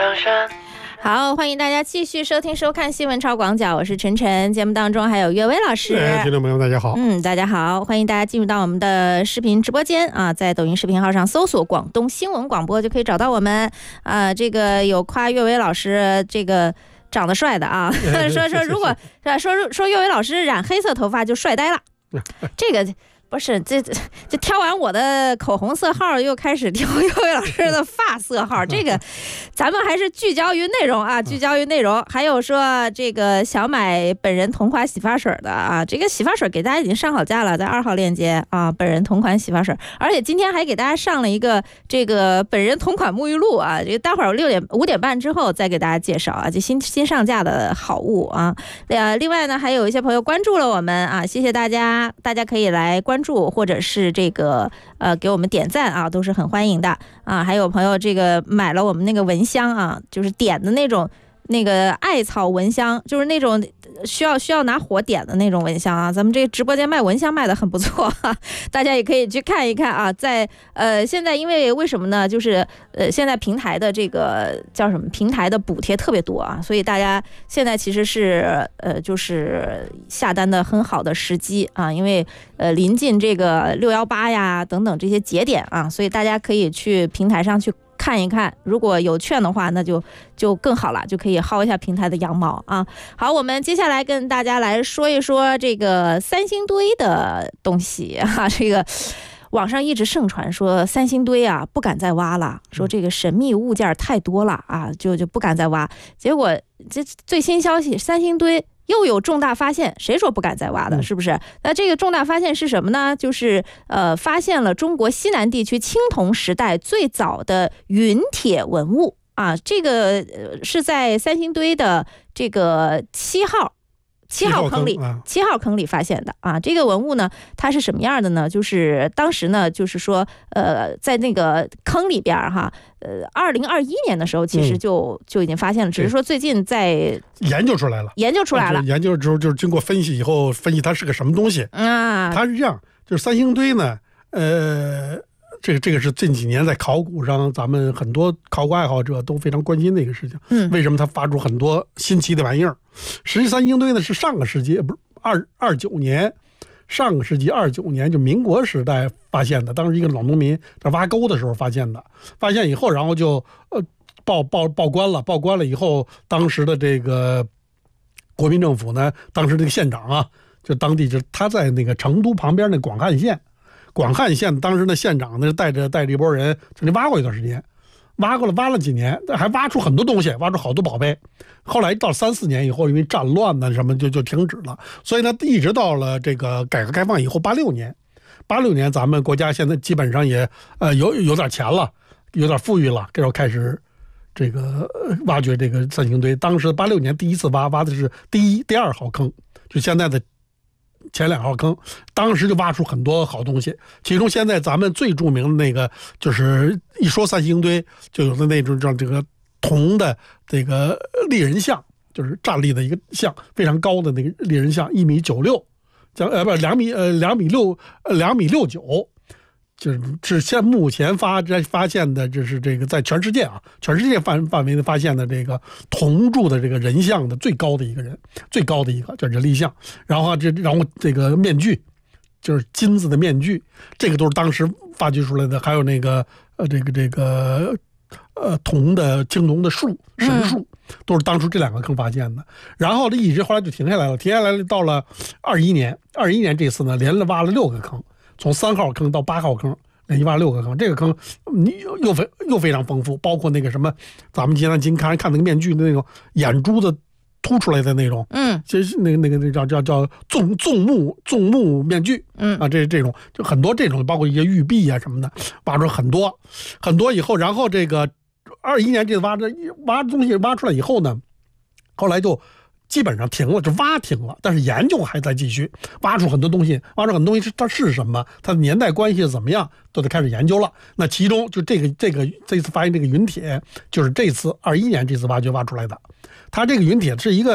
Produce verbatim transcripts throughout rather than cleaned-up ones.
上山。 好，欢迎大家继续收听收看新闻超广角，我是晨晨。节目当中还有岳威老师。 哎，听众朋友大家好。 嗯，大家好，欢迎大家进入到我们的视频直播间啊，在抖音视频号上搜索广东新闻广播就可以找到我们。啊，这个有夸岳威老师这个长得帅的啊，说说如果说说岳威老师染黑色头发就帅呆了，这个。不是，这这挑完我的口红色号，又开始挑岳威老师的发色号。这个，咱们还是聚焦于内容啊，聚焦于内容。还有说这个想买本人同款洗发水的啊，这个洗发水给大家已经上好架了，在二号链接啊，本人同款洗发水。而且今天还给大家上了一个这个本人同款沐浴露啊，这个待会儿六点五点半之后再给大家介绍啊，这新新上架的好物啊。呃，另外呢，还有一些朋友关注了我们啊，谢谢大家，大家可以来关注。或者是这个呃给我们点赞啊，都是很欢迎的啊。还有朋友这个买了我们那个蚊香啊，就是点的那种那个艾草蚊香，就是那种需要需要拿火点的那种蚊香啊。咱们这个直播间卖蚊香卖的很不错哈，大家也可以去看一看啊。在呃现在因为为什么呢？就是呃现在平台的这个叫什么？平台的补贴特别多啊，所以大家现在其实是呃就是下单的很好的时机啊，因为呃临近这个六幺八呀等等这些节点啊，所以大家可以去平台上去看一看，如果有券的话，那就就更好了，就可以薅一下平台的羊毛啊。好，我们接下来跟大家来说一说这个三星堆的东西啊。这个网上一直盛传说三星堆啊不敢再挖了，说这个神秘物件太多了啊，就就不敢再挖。结果这最新消息，三星堆又有重大发现，谁说不敢再挖的？是不是？那这个重大发现是什么呢？就是呃，发现了中国西南地区青铜时代最早的云铁文物啊。这个呃是在三星堆的这个七号。七号坑里，七号坑里发现的啊！这个文物呢，它是什么样的呢？就是当时呢，就是说，呃，在那个坑里边哈，呃，二零二一年的时候，其实就、嗯、就已经发现了，只是说最近在研究出来了， 研究出来了， 研究之后就是经过分析以后，分析它是个什么东西啊？它是这样，就是三星堆呢，呃。这个这个是近几年在考古上，咱们很多考古爱好者都非常关心的一个事情。嗯，为什么它发出很多新奇的玩意儿？实际三星堆呢是上个世纪不是二二九年，上个世纪二九年就民国时代发现的。当时一个老农民在挖沟的时候发现的，发现以后，然后就呃报报报关了，报关了以后，当时的这个国民政府呢，当时这个县长啊，就当地就他在那个成都旁边那广汉县。广汉县当时的县长呢，带着带着一拨人曾经挖过一段时间，挖过了挖了几年，还挖出很多东西，挖出好多宝贝。后来到三四年以后，因为战乱呢什么就就停止了，所以呢，一直到了这个改革开放以后，八六年，八六年咱们国家现在基本上也呃有有点钱了，有点富裕了，这时候开始这个挖掘这个三星堆。当时八六年第一次挖挖的是第一、第二号坑，就现在的。前两号坑，当时就挖出很多好东西，其中现在咱们最著名的那个就是一说三星堆就有的那种这个铜的这个立人像，就是站立的一个像，非常高的那个立人像，一米九六，将呃不两米呃两米六呃两米六九，就是是现目前发发现的，就是这个在全世界啊，全世界范范围内发现的这个铜铸的这个人像的最高的一个人，最高的一个叫人立像。然后这然后这个面具，就是金子的面具，这个都是当时发掘出来的。还有那个呃这个这个呃铜的青铜的树神树，都是当初这两个坑发现的。然后这一直后来就停下来了，停下来了。到了二一年，二一年这次呢，连了挖了六个坑。从三号坑到八号坑，连一挖六个坑，这个坑又又非又非常丰富，包括那个什么，咱们今天今看看那个面具的那种眼珠子凸出来的那种，嗯，就是那个那个那叫叫叫纵纵目纵目面具，嗯啊，这这种就很多这种，包括一些玉璧啊什么的，挖出很多很多以后，然后这个二一年这挖这挖东西挖出来以后呢，后来就。基本上停了，就挖停了，但是研究还在继续，挖出很多东西，挖出很多东西是它是什么，它的年代关系怎么样，都得开始研究了。那其中就这个这个这次发现这个云铁，就是这次二一年这次挖掘挖出来的。它这个云铁是一个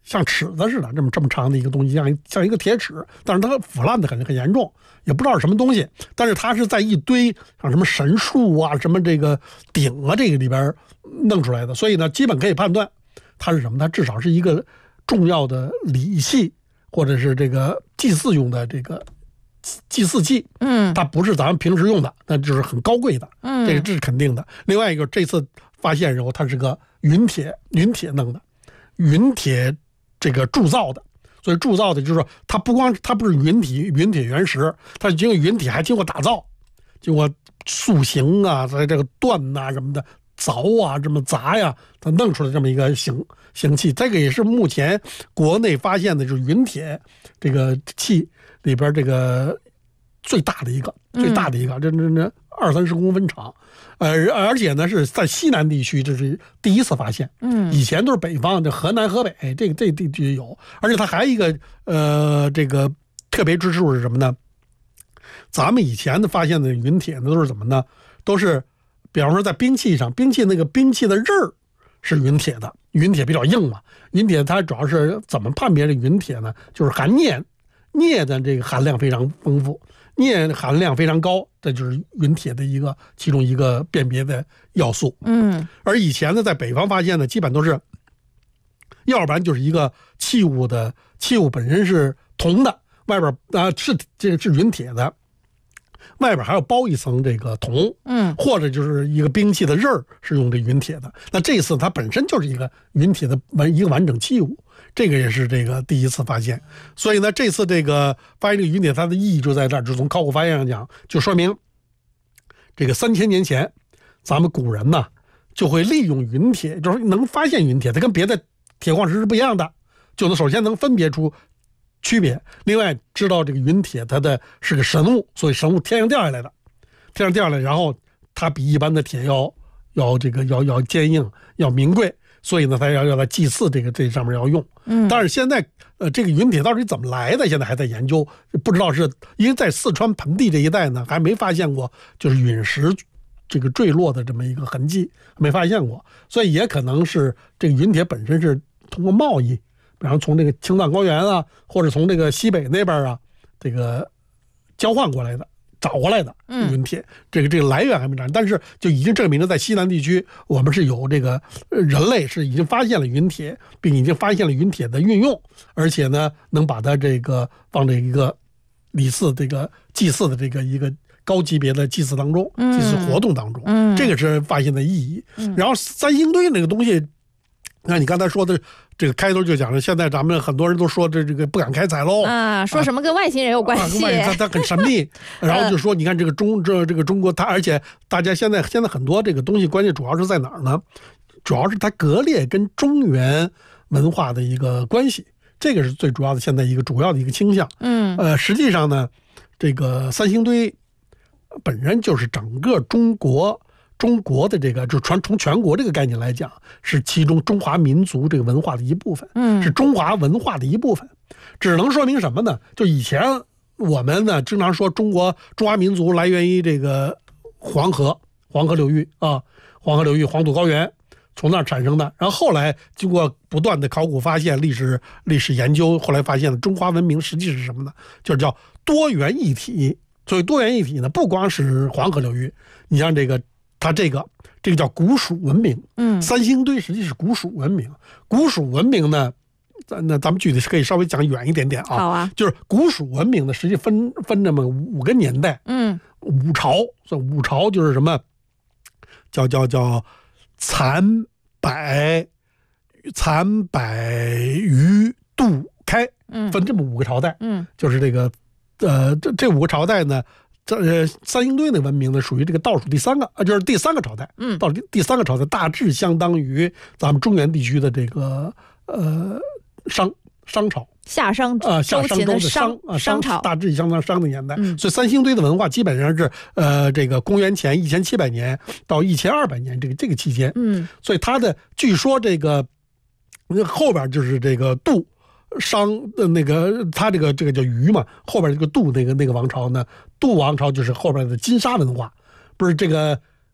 像尺子似的这么这么长的一个东西，像像一个铁尺，但是它腐烂的很很严重，也不知道是什么东西。但是它是在一堆像什么神树啊、什么这个鼎啊这个里边弄出来的，所以呢，基本可以判断它是什么？它至少是一个重要的礼器或者是这个祭祀用的这个祭祀器。 嗯， 它不是咱们平时用的，那就是很高贵的。嗯，这个这是肯定的。另外一个，这次发现以后，它是个云铁，云铁弄的，云铁。这个铸造的，所以铸造的就是说，它不光它不是云体云铁原石，它经过云体还经过打造，经过塑形啊，在这个锻呐、啊、什么的凿啊，这么砸呀，它弄出来这么一个形形器。这个也是目前国内发现的就是云铁这个器里边这个最大的一个，最大的一个，这这这二三十公分长。呃，而且呢是在西南地区，这是第一次发现。嗯，以前都是北方，这河南、河北这个这地区有。而且它还有一个呃，这个特别之处是什么呢？咱们以前的发现的云铁呢，都是怎么呢？都是，比方说在兵器上，兵器那个兵器的刃儿是云铁的，云铁比较硬嘛。云铁它主要是怎么判别这云铁呢？就是含镍，镍的这个含量非常丰富。镍含量非常高，这就是云铁的一个其中一个辨别的要素。 嗯， 而以前呢，在北方发现的基本都是，要不然就是一个器物的器物本身是铜的，外边啊是这是云铁的，外边还要包一层这个铜。嗯，或者就是一个兵器的刃儿是用这云铁的。那这次它本身就是一个云铁的完一个完整器物。这个也是这个第一次发现，所以呢，这次这个发现这个云铁，它的意义就在这儿，就从考古发现上讲，就说明这个三千年前，咱们古人呢就会利用云铁，就是能发现云铁，它跟别的铁矿石是不一样的，就能首先能分别出区别，另外知道这个云铁它的是个神物，所以神物天上掉下来的，天上掉下来，然后它比一般的铁要要这个要要坚硬，要名贵。所以呢，他要要来祭祀这个这上面要用，嗯，但是现在呃，这个云铁到底怎么来的，现在还在研究，不知道是因为在四川盆地这一带呢，还没发现过就是陨石这个坠落的这么一个痕迹，没发现过，所以也可能是这个云铁本身是通过贸易，比方从这个青藏高原啊，或者从这个西北那边啊，这个交换过来的。找过来的云铁，嗯、这个这个来源还没找，但是就已经证明了在西南地区，我们是有这个人类是已经发现了云铁，并已经发现了云铁的运用，而且呢，能把它这个放在一个礼祀这个祭祀的这个一个高级别的祭祀当中，祭祀活动当中，嗯、这个是发现的意义。嗯、然后三星堆那个东西。那你刚才说的这个开头就讲了，现在咱们很多人都说这这个不敢开采喽啊，说什么跟外星人有关系？ 啊、它它很神秘，然后就说你看这个中这这个中国它，而且大家现在现在很多这个东西关键主要是在哪儿呢？主要是它割裂跟中原文化的一个关系，这个是最主要的现在一个主要的一个倾向。嗯，呃，实际上呢，这个三星堆本身就是整个中国。中国的这个就传从全国这个概念来讲，是其中中华民族这个文化的一部分，嗯，是中华文化的一部分。只能说明什么呢？就以前我们呢经常说中国中华民族来源于这个黄河黄河流域啊，黄河流域黄土高原从那儿产生的。然后后来经过不断的考古发现、历史历史研究，后来发现了中华文明实际是什么呢？就是叫多元一体。所以多元一体呢，不光是黄河流域，你像这个。它这个这个叫古蜀文明，嗯，三星堆实际是古蜀文明。古蜀文明呢，咱那咱们具体是可以稍微讲远一点点啊。 好啊， 就是古蜀文明呢，实际分分这么五个年代，嗯，五朝，所以五朝就是什么，叫叫叫残百残百余杜开，嗯，分这么五个朝代，嗯，就是这个呃这这五个朝代呢。这呃，三星堆的文明呢，属于这个倒数第三个啊，就是第三个朝代。嗯，到第第三个朝代，大致相当于咱们中原地区的这个呃商商朝。 夏商啊，夏商周的商啊，商朝大致相当商的年代。嗯，所以三星堆的文化基本上是呃这个公元前一千七百年到一千二百年这个这个期间。嗯，所以它的据说这个后边就是这个杜。商的那个，他这个这个叫虞嘛，后边这个杜那个那个王朝呢，杜王朝就是后边的金沙文化，不是这个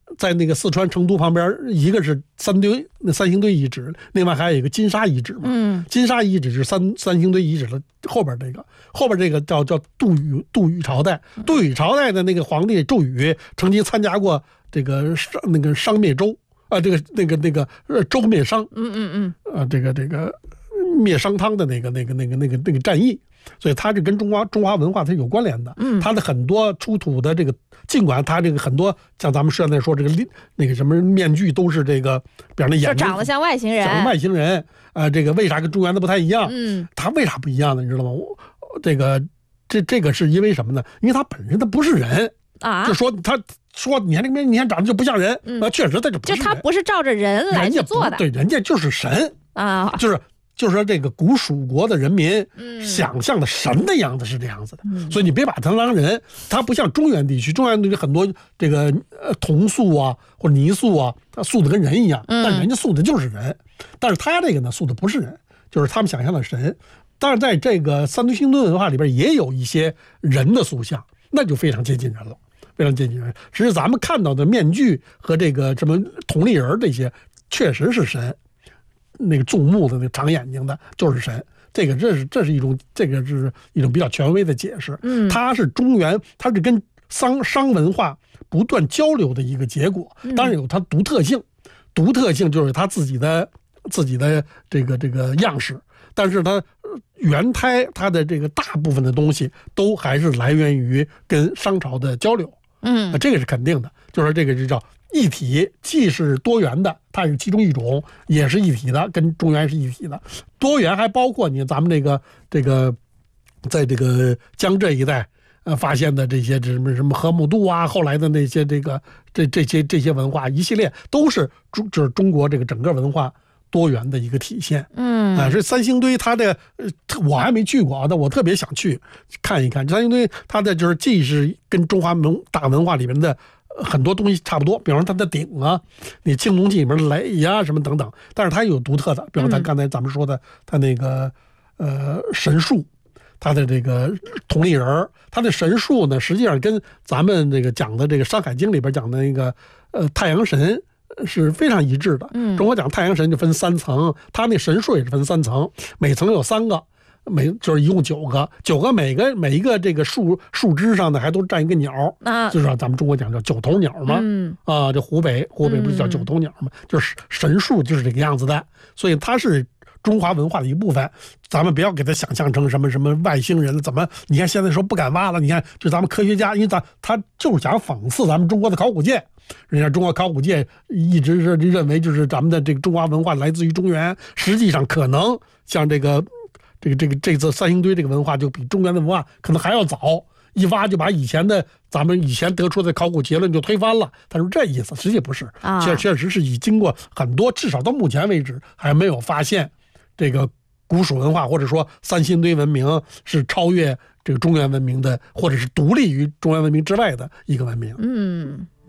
在那个四川成都旁边，一个是三堆那三星堆遗址，另外还有一个金沙遗址嘛。 嗯， 金沙遗址是三三星堆遗址的后边这个，后边这个叫叫杜宇杜宇朝代，杜宇朝代的那个皇帝周瑜曾经参加过这个商那个商灭周啊、呃，这个那个那个呃周灭商， 嗯嗯嗯， 呃，这个这个灭商汤的那个那个那个那个那个战役。所以它这跟中华中华文化它是有关联的，嗯，它的很多出土的这个，尽管它这个很多像咱们现在说这个那个什么面具都是这个，比方那眼睛长得像外星人， 长得外星人，呃，这个为啥跟中原的不太一样？ 嗯， 它为啥不一样呢？你知道吗？我这个这这个是因为什么呢？因为它本身它不是人啊， 就说他说你看这边你看长得就不像人，啊、嗯，确实他就不是人， 就他不是照着人来去做的， 对，人家就是神啊， 就是。就是说，这个古蜀国的人民想象的神的样子是这样子的，嗯、所以你别把它当人。它不像中原地区，中原地区很多这个呃铜塑啊或者泥塑啊，它塑的跟人一样，但人家塑的就是人。但是他这个呢，塑的不是人，就是他们想象的神。但是在这个三堆星堆文化里边，也有一些人的塑像，那就非常接近人了，非常接近人。实际咱们看到的面具和这个什么铜立人这些，确实是神。那个纵目的那个长眼睛的就是神，这个这是这是一种这个是一种比较权威的解释。嗯，它是中原，它是跟商商文化不断交流的一个结果。当然有它独特性，独特性就是它自己的自己的这个这个样式，但是它原胎它的这个大部分的东西都还是来源于跟商朝的交流。嗯，这个是肯定的，就是这个就叫。一体既是多元的，它是其中一种，也是一体的，跟中原是一体的。多元还包括你咱们这个这个，在这个江浙一带呃发现的这些什么什么河姆渡啊，后来的那些这个这这些这些文化一系列都是中就是中国这个整个文化多元的一个体现。嗯啊，这三星堆它的我还没去过啊，但我特别想去看一看。三星堆它的就是既是跟中华文大文化里面的。很多东西差不多，比方说它的顶啊，你青铜器里面的垒呀什么等等，但是它有独特的，比方它刚才咱们说的，它那个呃神树，它的这个铜立人，它的神树呢，实际上跟咱们这个讲的这个《山海经》里边讲的那个呃太阳神是非常一致的。嗯，中国讲太阳神就分三层，它那神树也是分三层，每层有三个。每就是一共九个，九个每个每一个这个树树枝上呢，还都站一个鸟啊，就是咱们中国讲叫九头鸟嘛，嗯啊，这湖北湖北不是叫九头鸟嘛，嗯、就是神树就是这个样子的，所以它是中华文化的一部分。咱们不要给它想象成什么什么外星人，怎么你看现在说不敢挖了，你看就咱们科学家，因为咱他就是想讽刺咱们中国的考古界。人家中国考古界一直是认为就是咱们的这个中华文化来自于中原，实际上可能像这个。这个这个这次三星堆这个文化就比中原的文化可能还要早，一挖就把以前的咱们以前得出的考古结论就推翻了。他说这意思，实际不是，确确实是已经过很多，至少到目前为止还没有发现这个古蜀文化或者说三星堆文明是超越这个中原文明的，或者是独立于中原文明之外的一个文明。嗯。